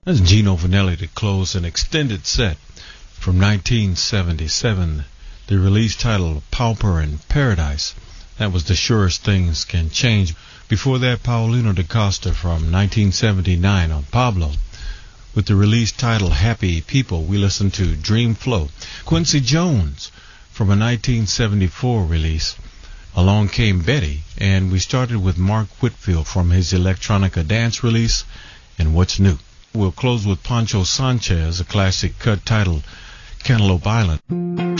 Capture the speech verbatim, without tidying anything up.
That's Gino Vanelli to close an extended set from nineteen seventy-seven. The release title, Pauper in Paradise. That was The Surest Things Can Change. Before that, Paulino da Costa from nineteen seventy-nine on Pablo. With the release title, Happy People, we listened to Dream Flow. Quincy Jones from a nineteen seventy-four release. Along Came Betty, and we started with Mark Whitfield from his Electronica Dance release, and What's New. We'll close with Pancho Sanchez, a classic cut titled Cantaloupe Island.